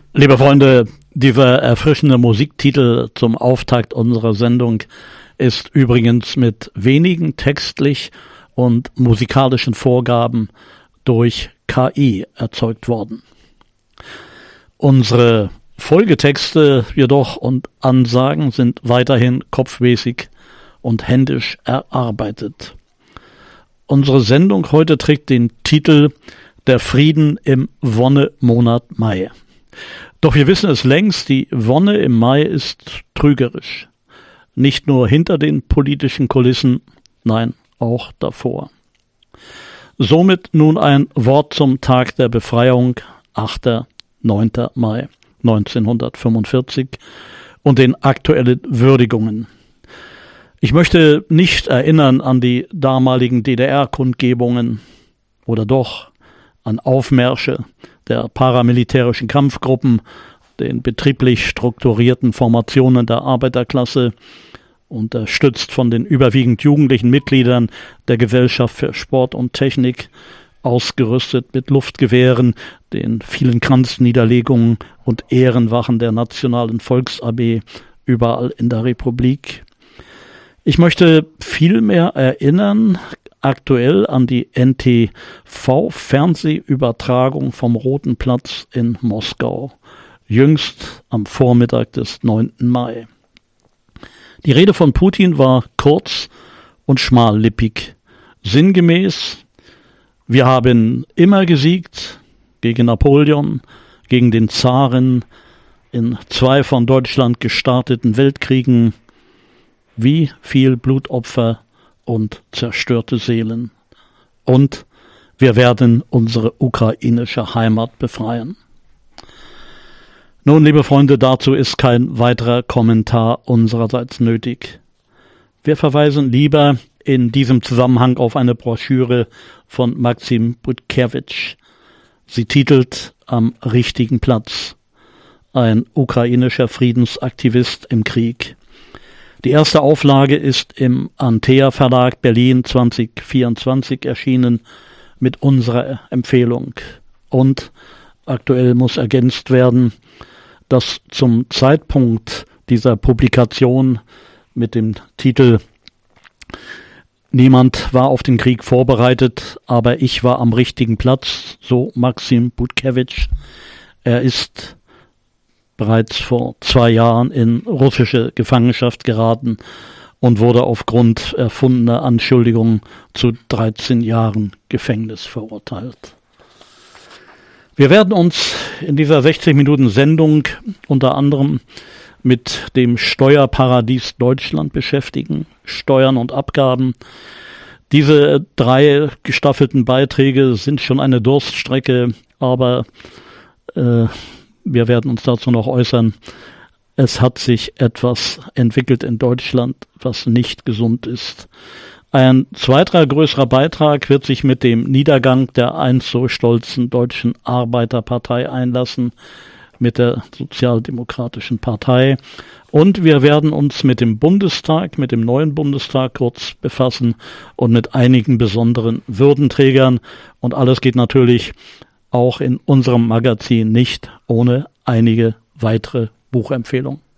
Liebe Freunde, dieser erfrischende Musiktitel zum Auftakt unserer Sendung ist übrigens mit wenigen textlich und musikalischen Vorgaben durch KI erzeugt worden. Unsere Folgetexte jedoch und Ansagen sind weiterhin kopfmäßig und händisch erarbeitet. Unsere Sendung heute trägt den Titel Der Frieden im Wonnemonat Mai. Doch wir wissen es längst, die Wonne im Mai ist trügerisch. Nicht nur hinter den politischen Kulissen, nein, auch davor. Somit nun ein Wort zum Tag der Befreiung, 8. 9. Mai 1945 und den aktuellen Würdigungen. Ich möchte nicht erinnern an die damaligen DDR-Kundgebungen oder doch an Aufmärsche der paramilitärischen Kampfgruppen, den betrieblich strukturierten Formationen der Arbeiterklasse, unterstützt von den überwiegend jugendlichen Mitgliedern der Gesellschaft für Sport und Technik, ausgerüstet mit Luftgewehren, den vielen Kranzniederlegungen und Ehrenwachen der Nationalen Volksarmee überall in der Republik. Ich möchte vielmehr erinnern, aktuell an die NTV-Fernsehübertragung vom Roten Platz in Moskau, jüngst am Vormittag des 9. Mai. Die Rede von Putin war kurz und schmallippig, sinngemäß: Wir haben immer gesiegt gegen Napoleon, gegen den Zaren, in 2 von Deutschland gestarteten Weltkriegen. Wie viel Blutopfer und zerstörte Seelen. Und wir werden unsere ukrainische Heimat befreien. Nun, liebe Freunde, dazu ist kein weiterer Kommentar unsererseits nötig. Wir verweisen lieber in diesem Zusammenhang auf eine Broschüre von Maxim Butkewitsch. Sie titelt Am richtigen Platz. Ein ukrainischer Friedensaktivist im Krieg. Die erste Auflage ist im Antea Verlag Berlin 2024 erschienen mit unserer Empfehlung. Und aktuell muss ergänzt werden, dass zum Zeitpunkt dieser Publikation mit dem Titel Niemand war auf den Krieg vorbereitet, aber ich war am richtigen Platz, so Maxim Butkewitsch. Er ist bereits vor 2 Jahren in russische Gefangenschaft geraten und wurde aufgrund erfundener Anschuldigungen zu 13 Jahren Gefängnis verurteilt. Wir werden uns in dieser 60 Minuten Sendung unter anderem mit dem Steuerparadies Deutschland beschäftigen, Steuern und Abgaben. Diese 3 gestaffelten Beiträge sind schon eine Durststrecke, aber wir werden uns dazu noch äußern. Es hat sich etwas entwickelt in Deutschland, was nicht gesund ist. Ein zweiter größerer Beitrag wird sich mit dem Niedergang der einst so stolzen Deutschen Arbeiterpartei einlassen, mit der Sozialdemokratischen Partei. Und wir werden uns mit dem Bundestag, mit dem neuen Bundestag kurz befassen und mit einigen besonderen Würdenträgern. Und alles geht natürlich auch in unserem Magazin nicht ohne einige weitere Buchempfehlungen.